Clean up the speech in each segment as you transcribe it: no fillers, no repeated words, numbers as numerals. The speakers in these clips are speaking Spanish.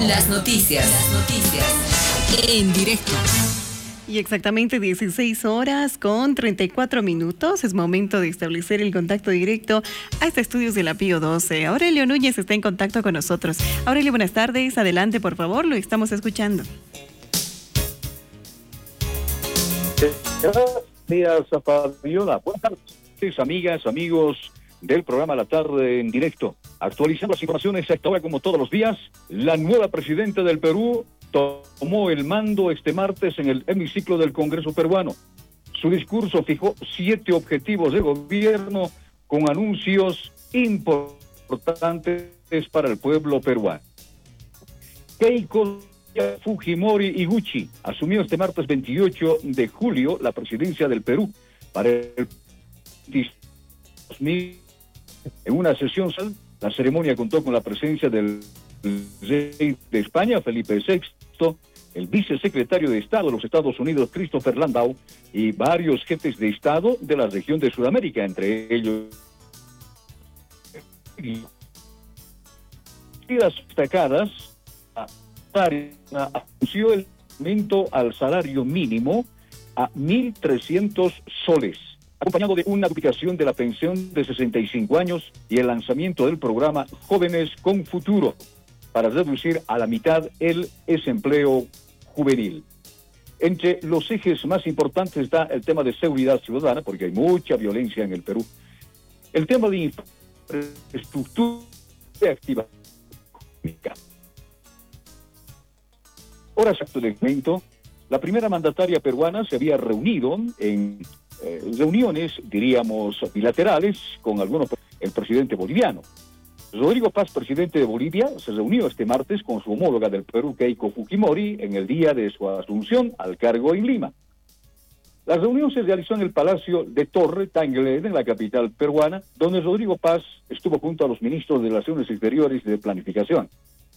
Las noticias. En directo. Y exactamente 16 horas con 34 minutos. Es momento de establecer el contacto directo a este estudios de la Pío 12. Aurelio Núñez está en contacto con nosotros. Aurelio, buenas tardes. Adelante, por favor. Lo estamos escuchando. Gracias, Fabiola. Buenas tardes, amigas, amigos del programa La Tarde en Directo. Actualizando las informaciones a esta hora como todos los días, la nueva presidenta del Perú tomó el mando este martes en el hemiciclo del Congreso peruano. Su discurso fijó 7 objetivos de gobierno con anuncios importantes para el pueblo peruano. Keiko Fujimori Iguchi asumió este martes 28 de julio la presidencia del Perú para el 2000. En una sesión, la ceremonia contó con la presencia del rey de España, Felipe VI, el vicesecretario de Estado de los Estados Unidos, Christopher Landau, y varios jefes de Estado de la región de Sudamérica, entre ellos y las destacadas anunció el aumento al salario mínimo a 1.300 soles, acompañado de una duplicación de la pensión de 65 años y el lanzamiento del programa Jóvenes con Futuro, para reducir a la mitad el desempleo juvenil. Entre los ejes más importantes está el tema de seguridad ciudadana, porque hay mucha violencia en el Perú. El tema de infraestructura y actividad económica. Horas antes del evento, la primera mandataria peruana se había reunido en reuniones, diríamos, bilaterales con el presidente boliviano. Rodrigo Paz, presidente de Bolivia, se reunió este martes con su homóloga del Perú, Keiko Fujimori, en el día de su asunción al cargo en Lima. La reunión se realizó en el Palacio de Torre Tangled, en la capital peruana, donde Rodrigo Paz estuvo junto a los ministros de Relaciones Exteriores y de Planificación.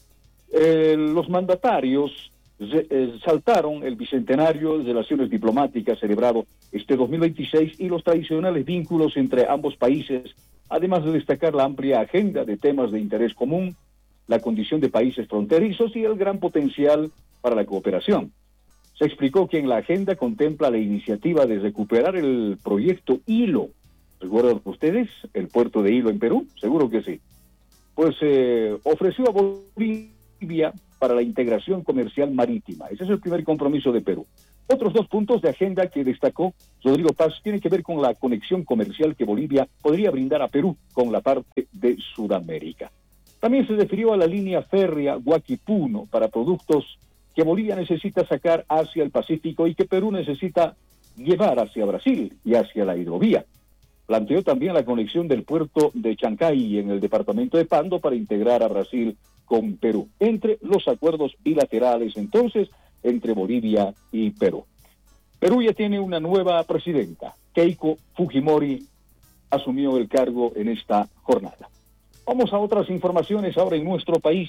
Los mandatarios saltaron el bicentenario de relaciones diplomáticas celebrado este 2026 y los tradicionales vínculos entre ambos países, además de destacar la amplia agenda de temas de interés común, la condición de países fronterizos y el gran potencial para la cooperación. Se explicó que en la agenda contempla la iniciativa de recuperar el proyecto Hilo. ¿Recuerdan ustedes el puerto de Hilo en Perú? Seguro que sí. Pues ofreció a Bolivia para la integración comercial marítima. Ese es el primer compromiso de Perú. Otros 2 puntos de agenda que destacó Rodrigo Paz tienen que ver con la conexión comercial que Bolivia podría brindar a Perú con la parte de Sudamérica. También se refirió a la línea férrea Huaquipuno para productos que Bolivia necesita sacar hacia el Pacífico y que Perú necesita llevar hacia Brasil y hacia la hidrovía. Planteó también la conexión del puerto de Chancay en el departamento de Pando para integrar a Brasil con Perú, entre los acuerdos bilaterales entonces entre Bolivia y Perú. Perú ya tiene una nueva presidenta. Keiko Fujimori asumió el cargo en esta jornada. Vamos a otras informaciones ahora en nuestro país.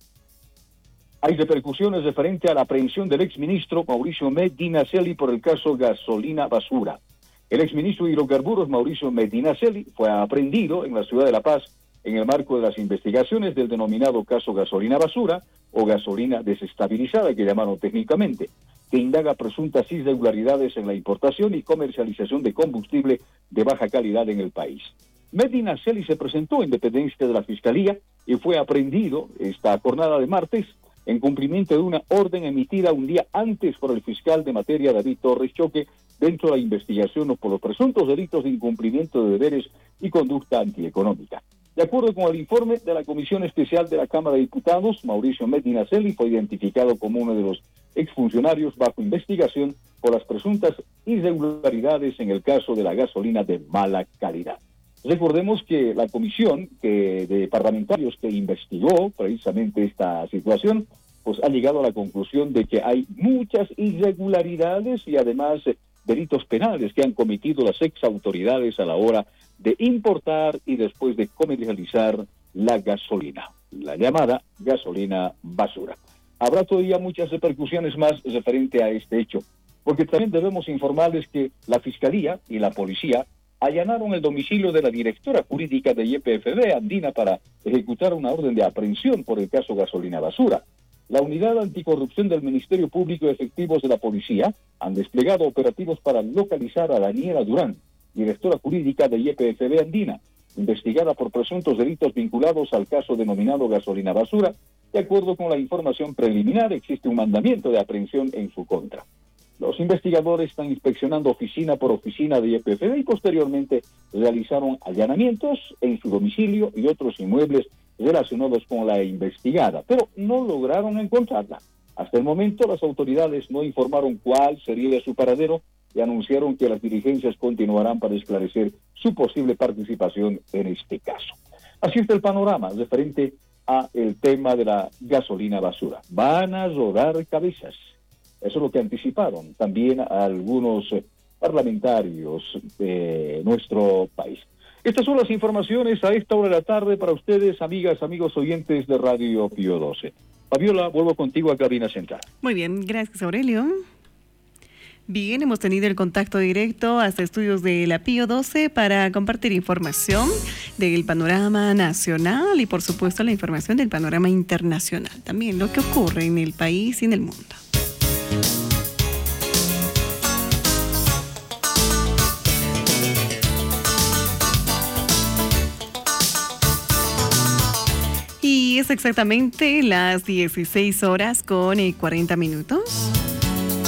Hay repercusiones referente a la aprehensión del exministro Mauricio Medinaceli por el caso Gasolina Basura. El exministro de Hidrocarburos Mauricio Medinaceli fue aprehendido en la ciudad de La Paz en el marco de las investigaciones del denominado caso Gasolina Basura o gasolina desestabilizada, que llamaron técnicamente, que indaga presuntas irregularidades en la importación y comercialización de combustible de baja calidad en el país. Medinaceli se presentó en dependencia de la Fiscalía y fue aprehendido esta jornada de martes en cumplimiento de una orden emitida un día antes por el fiscal de materia David Torres Choque dentro de la investigación por los presuntos delitos de incumplimiento de deberes y conducta antieconómica. De acuerdo con el informe de la Comisión Especial de la Cámara de Diputados, Mauricio Medinaceli fue identificado como uno de los exfuncionarios bajo investigación por las presuntas irregularidades en el caso de la gasolina de mala calidad. Recordemos que la comisión de parlamentarios que investigó precisamente esta situación, pues ha llegado a la conclusión de que hay muchas irregularidades y además delitos penales que han cometido las exautoridades a la hora de importar y después de comercializar la gasolina, la llamada gasolina basura. Habrá todavía muchas repercusiones más referente a este hecho, porque también debemos informarles que la Fiscalía y la Policía allanaron el domicilio de la directora jurídica de YPFB, Andina, para ejecutar una orden de aprehensión por el caso Gasolina Basura. La Unidad Anticorrupción del Ministerio Público y efectivos de la Policía han desplegado operativos para localizar a Daniela Durán, directora jurídica de YPFB Andina, investigada por presuntos delitos vinculados al caso denominado gasolina basura. De acuerdo con la información preliminar, existe un mandamiento de aprehensión en su contra. Los investigadores están inspeccionando oficina por oficina de YPFB y posteriormente realizaron allanamientos en su domicilio y otros inmuebles relacionados con la investigada, pero no lograron encontrarla. Hasta el momento, las autoridades no informaron cuál sería su paradero y anunciaron que las diligencias continuarán para esclarecer su posible participación en este caso. Así está el panorama referente a el tema de la gasolina basura. Van a rodar cabezas. Eso es lo que anticiparon también algunos parlamentarios de nuestro país. Estas son las informaciones a esta hora de la tarde para ustedes, amigas, amigos oyentes de Radio Pío 12. Fabiola, vuelvo contigo a cabina central. Muy bien, gracias Aurelio. Bien, hemos tenido el contacto directo hasta estudios de la Pío 12 para compartir información del panorama nacional y por supuesto la información del panorama internacional. También lo que ocurre en el país y en el mundo. Y es exactamente las 16 horas con 40 minutos.